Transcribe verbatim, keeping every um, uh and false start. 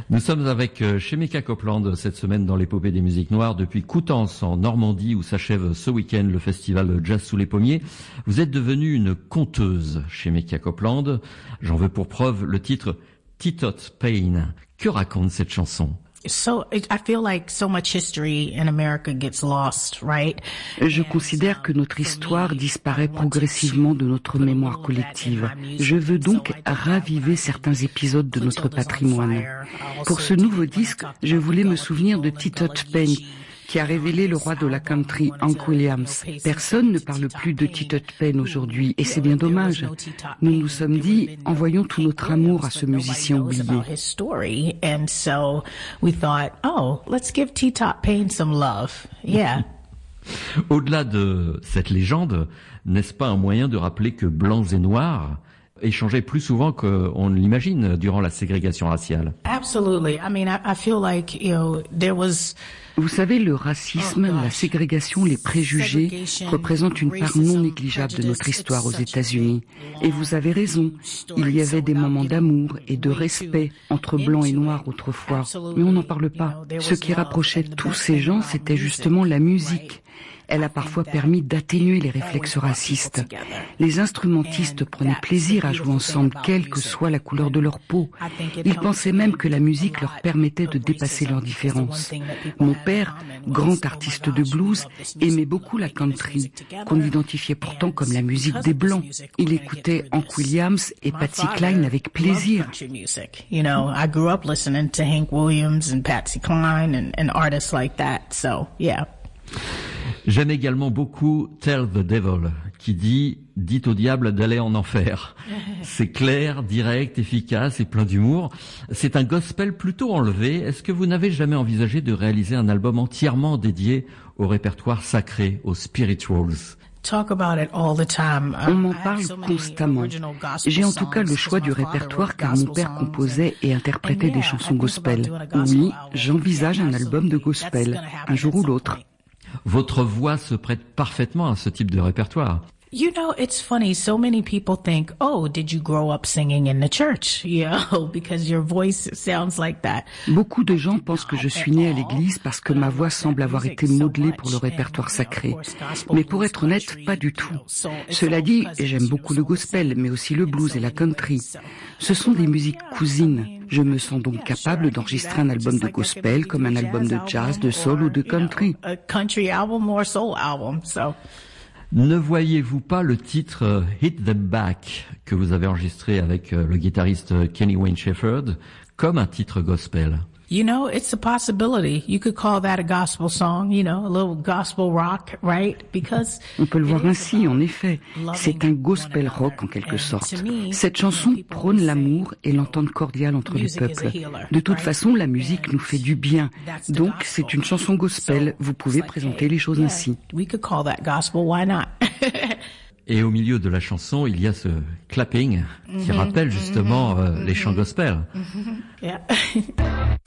Nous sommes avec Shemekia Copeland cette semaine dans l'épopée des musiques noires depuis Coutances en Normandie où s'achève ce week-end le festival Jazz sous les pommiers. Vous êtes devenue une conteuse, Shemekia Copeland. J'en veux pour preuve le titre Titot Pain. Que raconte cette chanson? So I feel like so much history in America gets lost, right? Je considère que notre histoire disparaît progressivement de notre mémoire collective. Je veux donc raviver certains épisodes de notre patrimoine. Pour ce nouveau disque, je voulais me souvenir de Titot Pain, qui a révélé le roi de la country, Hank Williams. Personne ne parle plus de Titot Pain aujourd'hui, et c'est bien dommage. Nous nous sommes dit, envoyons tout notre amour à ce musicien oublié. Au-delà de cette légende, n'est-ce pas un moyen de rappeler que blancs et noirs échangeaient plus souvent qu'on ne l'imagine durant la ségrégation raciale? Absolutely. I mean, I, I feel like, you know, there was... Vous savez, le racisme, la ségrégation, les préjugés représentent une part non négligeable de notre histoire aux États-Unis. Et vous avez raison, il y avait des moments d'amour et de respect entre blancs et noirs autrefois, mais on n'en parle pas. Ce qui rapprochait tous ces gens, c'était justement la musique. Elle a parfois permis d'atténuer les réflexes racistes. Les instrumentistes prenaient plaisir à jouer ensemble, quelle que soit la couleur de leur peau. Ils pensaient même que la musique leur permettait de dépasser leurs différences. Mon père, grand artiste de blues, aimait beaucoup la country, qu'on identifiait pourtant comme la musique des Blancs. Il écoutait Hank Williams et Patsy Cline avec plaisir. You know, I grew up listening to Hank Williams and Patsy Cline and, and artists like that, so yeah. J'aime également beaucoup Tell the Devil, qui dit « Dites au diable d'aller en enfer ». C'est clair, direct, efficace et plein d'humour. C'est un gospel plutôt enlevé. Est-ce que vous n'avez jamais envisagé de réaliser un album entièrement dédié au répertoire sacré, aux spirituals ? On m'en parle constamment. J'ai en tout cas le choix du répertoire car mon père composait et interprétait des chansons gospel. Oui, j'envisage un album de gospel, un jour ou l'autre. Votre voix se prête parfaitement à ce type de répertoire. You know, it's funny. So many people think, "Oh, did you grow up singing in the church?" You know, because your voice sounds like that. Beaucoup de gens pensent que je suis née à l'église parce que ma voix semble avoir été modelée pour le répertoire sacré. Mais pour être honnête, pas du tout. Cela dit, j'aime beaucoup le gospel, mais aussi le blues et la country. Ce sont des musiques cousines. Je me sens donc capable d'enregistrer un album de gospel comme un album de jazz, de soul ou de country. A country album or soul album, so. Ne voyez-vous pas le titre « Hit Them Back » que vous avez enregistré avec le guitariste Kenny Wayne Shepherd comme un titre gospel? You know, it's a possibility. You could call that a gospel song, you know, a little gospel rock, right? Because on peut le voir ainsi, en effet. C'est un gospel rock en quelque sorte. Cette chanson prône l'amour et l'entente cordiale entre les peuples. De toute façon, la musique nous fait du bien. Donc, c'est une chanson gospel. Vous pouvez présenter les choses ainsi. We could call that gospel, why not? Et au milieu de la chanson, il y a ce clapping qui rappelle justement euh, les chants gospel. Yeah.